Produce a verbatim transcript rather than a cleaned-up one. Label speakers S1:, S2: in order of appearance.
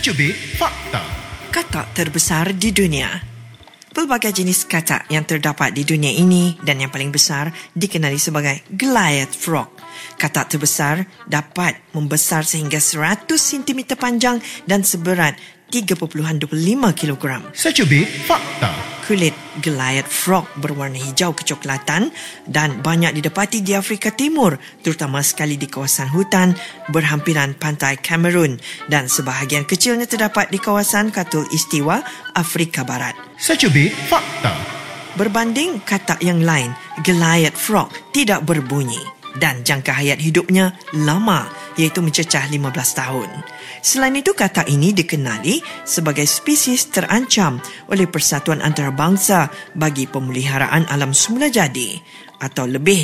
S1: Secubit Fakta.
S2: Katak terbesar di dunia. Pelbagai jenis katak yang terdapat di dunia ini dan yang paling besar dikenali sebagai Goliath frog. Katak terbesar dapat membesar sehingga seratus sentimeter panjang dan seberat tiga perpuluhan dua puluh lima kilogram.
S1: Secubit Fakta.
S2: Kulit Goliath frog berwarna hijau kecoklatan dan banyak didapati di Afrika Timur, terutama sekali di kawasan hutan berhampiran pantai Cameroon, dan sebahagian kecilnya terdapat di kawasan Khatulistiwa Afrika Barat.
S1: Secubit Fakta.
S2: Berbanding katak yang lain, Goliath frog tidak berbunyi dan jangka hayat hidupnya lama, iaitu mencecah lima belas tahun. Selain itu, katak ini dikenali sebagai spesies terancam oleh Persatuan Antarabangsa bagi Pemeliharaan Alam Semula Jadi, atau lebih